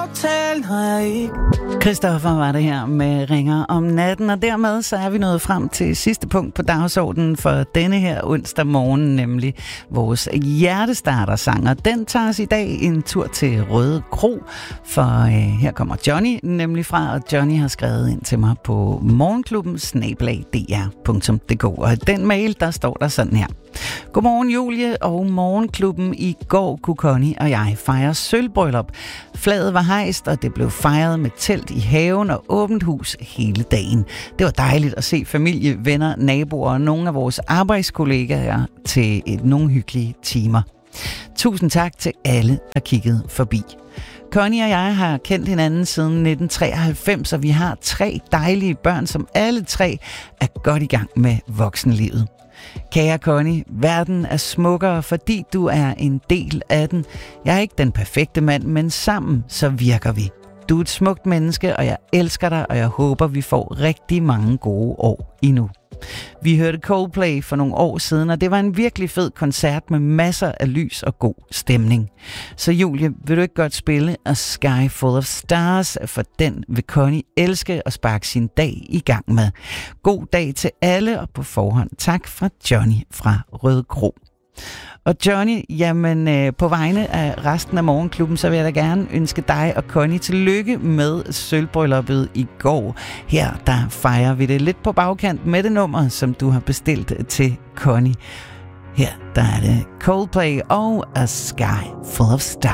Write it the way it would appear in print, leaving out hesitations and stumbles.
fortæller jeg ikke. Christoffer var det her med Ringer om natten, og dermed så er vi nået frem til sidste punkt på dagsordenen for denne her onsdag morgen, nemlig vores hjertestartersang. Og den tager os i dag en tur til Røde Kro, for her kommer Johnny nemlig fra, og Johnny har skrevet ind til mig på morgenklubben@dr.dk, og i den mail, der står der sådan her. Godmorgen Julie og Morgenklubben. I går kunne Connie og jeg fejre sølvbryllup. Flaget var hejst, og det blev fejret med telt i haven og åbent hus hele dagen. Det var dejligt at se familie, venner, naboer og nogle af vores arbejdskollegaer til nogle hyggelige timer. Tusind tak til alle, der kiggede forbi. Connie og jeg har kendt hinanden siden 1993, og vi har 3 dejlige børn, som alle 3 er godt i gang med voksenlivet. Kære Connie, verden er smukkere, fordi du er en del af den. Jeg er ikke den perfekte mand, men sammen så virker vi. Du er et smukt menneske, og jeg elsker dig, og jeg håber, vi får rigtig mange gode år endnu. Vi hørte Coldplay for nogle år siden, og det var en virkelig fed koncert med masser af lys og god stemning. Så Julie, vil du ikke godt spille A Sky Full of Stars, for den vil Connie elske og sparke sin dag i gang med. God dag til alle, og på forhånd tak fra Johnny fra Røde Kro. Og Johnny, jamen på vegne af resten af Morgenklubben, så vil jeg da gerne ønske dig og Connie tillykke med sølvbrylluppet i går. Her der fejrer vi det lidt på bagkant med det nummer, som du har bestilt til Connie. Her der er det Coldplay og A Sky Full of Stars.